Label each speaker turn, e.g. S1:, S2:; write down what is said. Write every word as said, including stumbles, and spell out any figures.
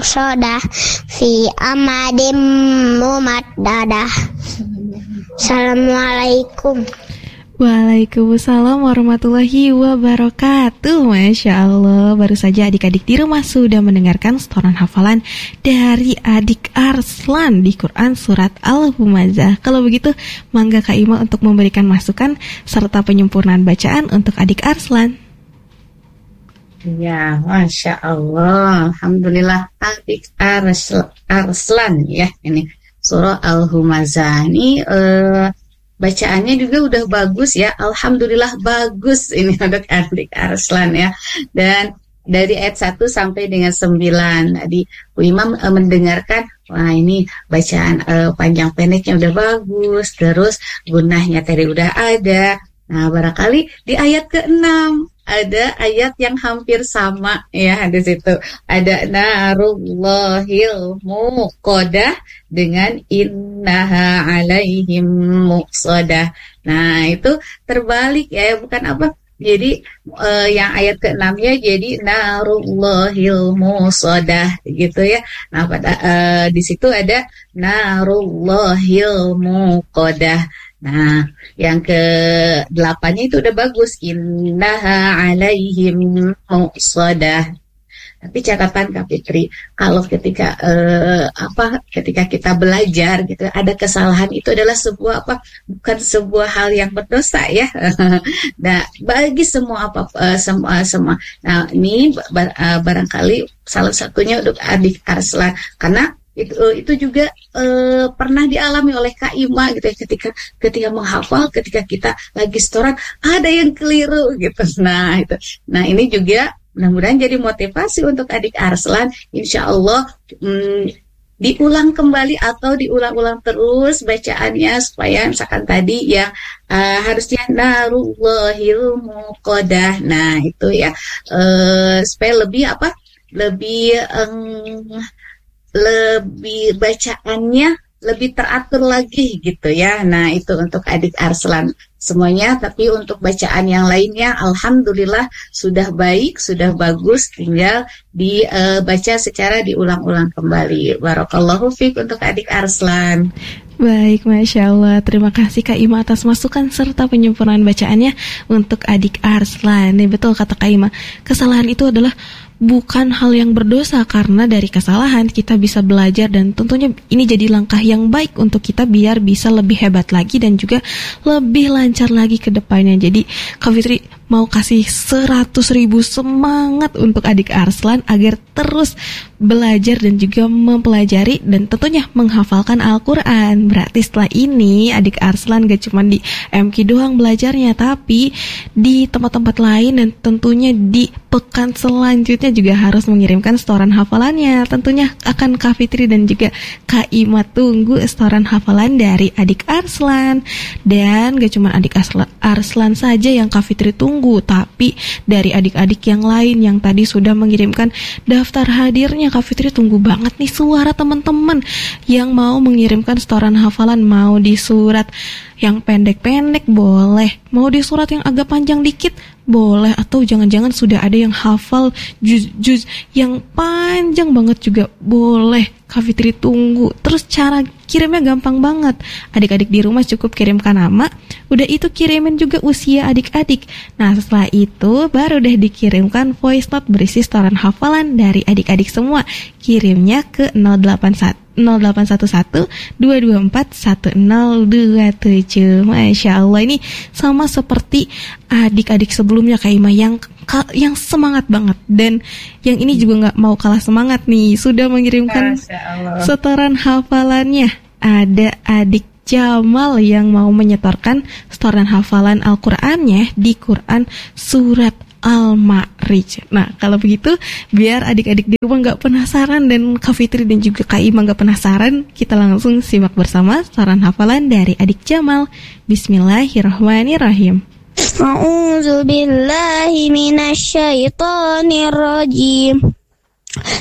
S1: muqsadah fi amadim mumaddadah. Assalamualaikum.
S2: Waalaikumsalam warahmatullahi wabarakatuh. Masya Allah, baru saja adik-adik di rumah sudah mendengarkan setoran hafalan dari adik Arslan di Quran Surat Al-Humazah. Kalau begitu, mangga Kak Ima untuk memberikan masukan serta penyempurnaan bacaan untuk adik Arslan.
S3: Ya, Masya Allah, Alhamdulillah adik Arslan, Arslan ya, ini Surah Al-Humazah. Ini eh, bacaannya juga udah bagus ya, alhamdulillah bagus ini untuk adik Arslan ya. Dan dari ayat satu sampai dengan sembilan tadi Bu Imam e, mendengarkan, wah ini bacaan e, panjang pendeknya udah bagus, terus gunahnya tadi udah ada. Nah, barangkali di ayat keenam ada ayat yang hampir sama ya, di situ ada narullahil muqadah dengan innaha alaihim muqsadah. Nah, itu terbalik ya, bukan apa? Jadi uh, yang ayat keenamnya jadi narullahil muqsadah gitu ya. Nah, pada uh, di situ ada narullahil muqadah. Nah, yang ke delapannya itu udah bagus, innaha alaihim muqsadah. Tapi catatan Kak Fitri, kalau ketika eh, apa ketika kita belajar gitu ada kesalahan, itu adalah sebuah apa bukan sebuah hal yang berdosa ya. Nah, bagi semua apa uh, semua semua. Nah, ini bar, uh, barangkali salah satunya untuk adik Arslan, karena itu itu juga e, pernah dialami oleh Kak Ima gitu ya, ketika ketika menghafal, ketika kita lagi setoran ada yang keliru gitu. Nah itu, nah ini juga mudah-mudahan jadi motivasi untuk adik Arslan. Insya Allah hmm, diulang kembali atau diulang-ulang terus bacaannya, supaya misalkan tadi yang uh, harusnya narullahil muqadah. Nah itu ya, uh, supaya lebih apa lebih um, lebih bacaannya lebih teratur lagi gitu ya. Nah itu untuk adik Arslan semuanya. Tapi untuk bacaan yang lainnya alhamdulillah sudah baik, sudah bagus, tinggal dibaca uh, secara diulang-ulang kembali. Barakallahu fiik untuk adik Arslan.
S2: Baik, Masya Allah. Terima kasih Kak Ima atas masukan serta penyempurnaan bacaannya untuk adik Arslan. Nih, betul kata Kak Ima, kesalahan itu adalah bukan hal yang berdosa, karena dari kesalahan kita bisa belajar, dan tentunya ini jadi langkah yang baik untuk kita biar bisa lebih hebat lagi dan juga lebih lancar lagi ke depannya. Jadi Kak Fitri mau kasih seratus ribu semangat untuk adik Arslan agar terus belajar dan juga mempelajari dan tentunya menghafalkan Al-Quran. Berarti setelah ini adik Arslan gak cuma di M K doang belajarnya, tapi di tempat-tempat lain dan tentunya di pekan selanjutnya juga harus mengirimkan setoran hafalannya. Tentunya akan Kak Fitri dan juga Kak Ima tunggu setoran hafalan dari adik Arslan. Dan gak cuma adik Arslan saja yang Kak Fitri tunggu, tapi dari adik-adik yang lain yang tadi sudah mengirimkan daftar hadirnya. Kak Fitri tunggu banget nih suara teman-teman yang mau mengirimkan setoran hafalan. Mau di surat yang pendek-pendek boleh, mau di surat yang agak panjang dikit boleh, atau jangan-jangan sudah ada yang hafal juz-juz yang panjang banget juga boleh. Kak Fitri tunggu. Terus cara kirimnya gampang banget. Adik-adik di rumah cukup kirimkan nama, udah itu kirimin juga usia adik-adik. Nah setelah itu baru deh dikirimkan voice note berisi setoran hafalan dari adik-adik semua. Kirimnya ke nol delapan satu nol delapan satu satu dua dua empat satu nol dua tujuh. Masya Allah, ini sama seperti adik-adik sebelumnya Kak Ima yang yang semangat banget, dan yang ini juga nggak mau kalah semangat nih, sudah mengirimkan setoran hafalannya. Ada adik Jamal yang mau menyetorkan setoran hafalan Al-Qur'annya di Quran Surat Al-Ma'rij. Nah, kalau begitu, biar adik-adik di rumah gak penasaran dan Kak Fitri dan juga Kak Ima gak penasaran, kita langsung simak bersama setoran hafalan dari adik Jamal. Bismillahirrahmanirrahim.
S1: A'udzu billahi minasyaitonir rajim.